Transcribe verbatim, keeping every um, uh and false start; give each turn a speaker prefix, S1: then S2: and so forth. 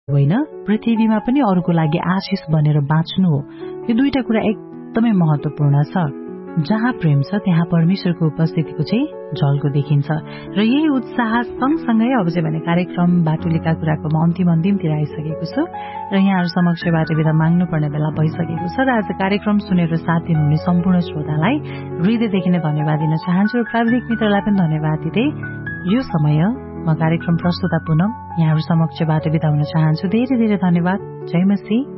S1: होइन, पृथ्वीमा पनि अरूको लागि आशिष बनेर बाँच्नु हो। यो दुईटा कुरा एकदमै महत्वपूर्ण छ। जहाँ प्रेम छ त्यहाँ परमेश्वरको उपस्थितिको चाहिँ झल्को देखिन्छ। र यही उत्साह सँगसँगै अब चाहिँ भने कार्यक्रम बाटुलीका कुराको म अन्तिम अन्तिमतिर आइसकेको छु र यहाँहरू समक्षबाट बिदा माग्नुपर्ने बेला भइसकेको छ। र आज कार्यक्रम सुनेर साथ दिनुहुने सम्पूर्ण श्रोतालाई हृदयदेखि नै धन्यवाद दिन चाहन्छु र प्राविधिक मित्रलाई पनि धन्यवाद दिँदै यो समय म कार्यक्रम प्रस्तुता पुनः यहाँहरू समक्षबाट बिदा हुन चाहन्छु। धेरै धेरै धन्यवाद। जय मसी।